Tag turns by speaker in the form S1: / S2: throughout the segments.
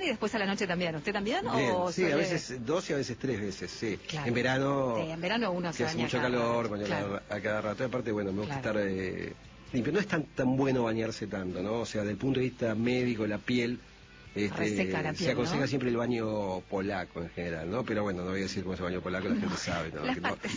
S1: y después a la noche también. ¿Usted también?
S2: Bien,
S1: ¿O
S2: sí, a veces 2 y a veces 3 veces, sí.
S1: Claro.
S2: En verano...
S1: Sí, en verano uno se
S2: hace
S1: baña
S2: mucho
S1: cada
S2: calor,
S1: rato,
S2: baño
S1: claro.
S2: a cada rato. Y aparte, bueno, me gusta
S1: Claro.
S2: estar limpio. No es tan bueno bañarse tanto, ¿no? O sea, desde el punto de vista médico, la piel...
S1: Reseca la piel,
S2: se aconseja
S1: ¿no?
S2: siempre el baño polaco en general, ¿no? Pero bueno, no voy a decir cómo es el baño polaco, la gente sabe, ¿no?
S1: Las
S2: Que
S1: partes.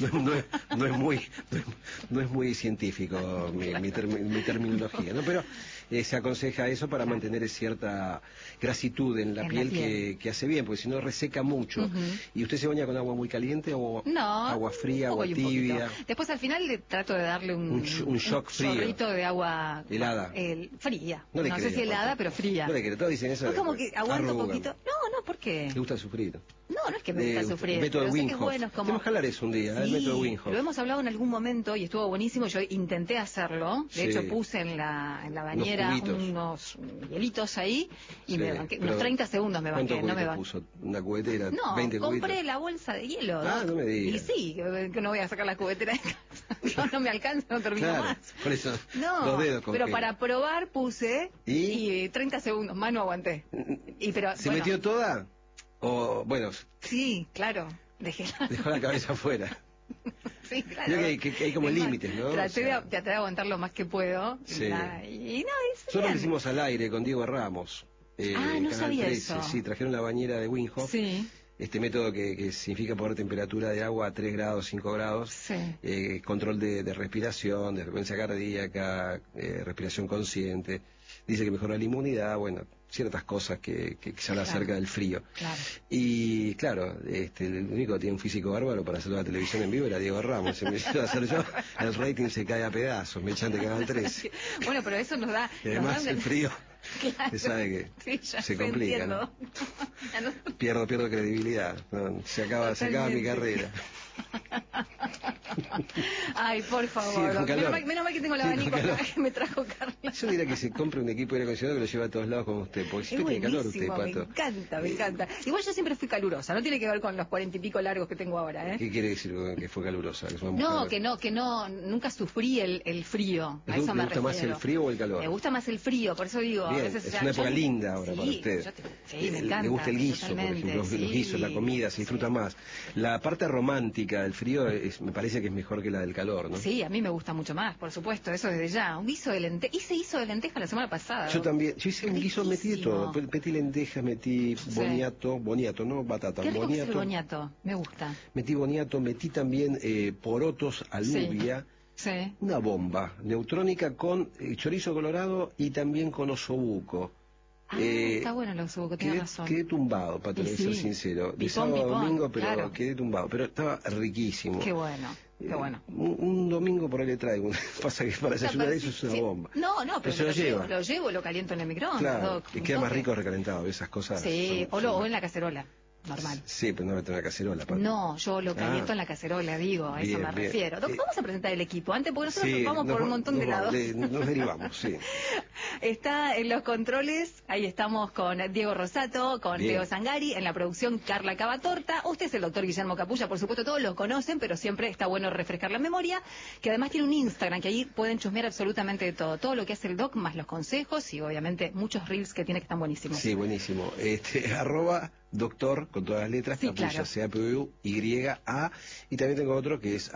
S2: no es muy científico mi terminología, ¿no? Pero se aconseja eso para mantener cierta grasitud en la piel. Que hace bien, porque si no reseca mucho. ¿Y usted se baña con agua muy caliente o agua fría, agua tibia?
S1: Después al final le trato de darle un
S2: shock frío,
S1: chorrito de agua
S2: helada,
S1: fría.
S2: No
S1: sé si helada, pero fría.
S2: No le creo, todos dicen eso.
S1: Es como que aguanto un poquito. No, ¿por qué?
S2: ¿Le gusta sufrir?
S1: No es que me gusta sufrir.
S2: El método
S1: pero
S2: Wim
S1: sé que es
S2: Hof.
S1: bueno, es como...
S2: Tenemos que hablar eso un día,
S1: sí,
S2: el método Wim Hof.
S1: Lo hemos hablado en algún momento y estuvo buenísimo. Yo intenté hacerlo. De hecho, puse en la bañera unos hielitos ahí y me banqué. Unos 30 segundos me banqué.
S2: ¿Cuánto puso? ¿Una cubetera?
S1: No,
S2: 20
S1: compré
S2: cubetas.
S1: la bolsa de hielo.
S2: Ah, no me digas.
S1: Y sí, que no voy a sacar la cubetera de casa. No me alcanza, no termino más.
S2: Por eso,
S1: no,
S2: los dedos
S1: pero para probar puse y 30 segundos más no aguanté.
S2: ¿Se metió toda? O, bueno...
S1: Sí, claro.
S2: Dejó la cabeza afuera.
S1: Sí, claro.
S2: Creo que hay como límites, ¿no?
S1: Traté de aguantar lo más que puedo.
S2: Sí.
S1: Y no,
S2: nosotros lo hicimos al aire con Diego Ramos.
S1: No sabía
S2: 13.
S1: eso.
S2: Sí, trajeron la bañera de Wim Hof.
S1: Sí.
S2: Este método que significa poner temperatura de agua a 3 grados, 5 grados,
S1: sí.
S2: Control de respiración, de frecuencia cardíaca, respiración consciente. Dice que mejora la inmunidad, bueno, ciertas cosas que se habla acerca del frío.
S1: Claro.
S2: Y claro, el único que tiene un físico bárbaro para hacer la televisión en vivo era Diego Ramos. Se me iba a hacer yo, el rating se cae a pedazos, me echan de Canal 13.
S1: Bueno, pero eso nos da...
S2: Y además el frío,
S1: claro.
S2: se sabe que se complica, ¿no? Pierdo credibilidad, ¿no? Se acaba mi carrera.
S1: Ay, por favor. Sí, menos mal que tengo el abanico acá que me trajo Carla.
S2: Yo diría que se compre un equipo de aire acondicionado que lo lleva a todos lados como usted, porque si usted tiene calor, usted, Pato.
S1: Me encanta. Igual yo siempre fui calurosa, no tiene que ver con los 40 y pico largos que tengo ahora, ¿eh?
S2: ¿Qué quiere decir con que fue calurosa?
S1: Que no, nunca sufrí el frío. A eso me refiero.
S2: ¿Le gusta más el frío o el calor?
S1: Me gusta más el frío, por eso digo.
S2: Bien,
S1: a veces,
S2: es una época linda ahora para usted.
S1: Sí, me encanta.
S2: Le gusta el guiso, por ejemplo, los guisos, la comida, se disfruta más. La parte romántica del frío me parece que es mejor que la del calor, ¿no?
S1: Sí, a mí me gusta mucho más, por supuesto, eso desde ya. Un guiso de lenteja. Hice guiso de lenteja la semana pasada.
S2: Yo también. Yo hice un guiso, metí de todo. Metí lentejas, metí boniato, no batata,
S1: boniato. Boniato, me gusta.
S2: Metí boniato, metí también porotos, alubia.
S1: Sí.
S2: Una bomba neutrónica con chorizo colorado y también con osobuco.
S1: Está bueno el osobuco, tiene razón.
S2: Quedé tumbado, para tener que ser sincero. De sábado a domingo, pero quedé tumbado. Pero estaba riquísimo.
S1: Qué bueno. Qué bueno.
S2: Un domingo por ahí le traigo. Pasa que para desayunar eso es una bomba.
S1: No, pero
S2: se lo lleva.
S1: Lo llevo, lo caliento en el microondas.
S2: Claro, y queda más rico recalentado, esas cosas.
S1: Sí, o en la cacerola. Normal.
S2: Sí, pero no meter una cacerola.
S1: No, yo lo caliento en la cacerola, digo, a eso me refiero. Vamos a presentar el equipo antes, porque nosotros vamos por un montón de lados.
S2: Nos derivamos, sí.
S1: Está en los controles, ahí estamos con Diego Rosato, con Leo Zangari, en la producción Carla Cavatorta. Usted es el doctor Guillermo Capulla, por supuesto todos lo conocen, pero siempre está bueno refrescar la memoria, que además tiene un Instagram, que ahí pueden chusmear absolutamente de todo lo que hace el doc, más los consejos y obviamente muchos reels que tiene que están buenísimos.
S2: Sí, buenísimo. @ doctor, con todas las letras, Capulla,
S1: claro.
S2: CAPUYA, y también tengo otro que es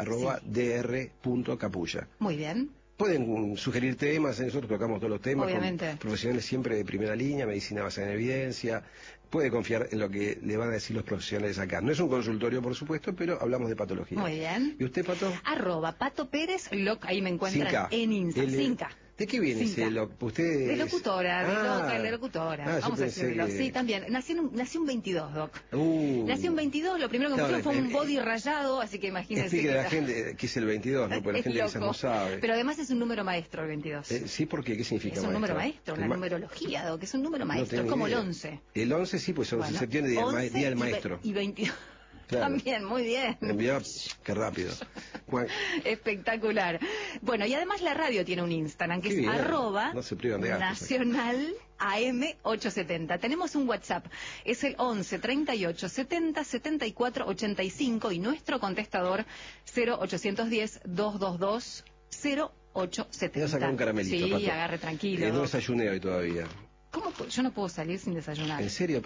S2: @dr.capulla.
S1: Muy bien.
S2: Pueden sugerir temas, nosotros tocamos todos los temas,
S1: obviamente,
S2: con profesionales siempre de primera línea, medicina basada en evidencia. Puede confiar en lo que le van a decir los profesionales acá. No es un consultorio, por supuesto, pero hablamos de patología.
S1: Muy bien.
S2: ¿Y usted, Pato?
S1: @Pato Pérez Loc, ahí me encuentran en Instagram. Sinca.
S2: ¿De qué viene ese Loc? ¿Usted
S1: de locutora, de locutora. Vamos a decirlo. Sí, también. Nací un 22, Doc. Nací un 22, lo primero que me pusieron fue un body rayado, así que imagínense.
S2: Explique a la gente que es el 22, ¿no? Porque la gente quizás no sabe.
S1: Pero además es un número maestro el 22.
S2: Sí, ¿por qué? ¿Qué significa maestro?
S1: Es un número maestro, una numerología, Doc, es un número maestro, es como el 11.
S2: El 11 sí, pues se septiembre, día del maestro.
S1: Y 22.
S2: Claro.
S1: También, muy bien.
S2: Qué rápido.
S1: Espectacular. Bueno, y además la radio tiene un Instagram que es @nacional AM870. Tenemos un WhatsApp, es el 11 38 70 74 85 y nuestro contestador 0810 222 0870.
S2: Ya sacó un caramelito,
S1: Sí,
S2: Pato.
S1: agarre tranquilo.
S2: No desayuné hoy todavía.
S1: ¿Cómo? Yo no puedo salir sin desayunar.
S2: ¿En serio?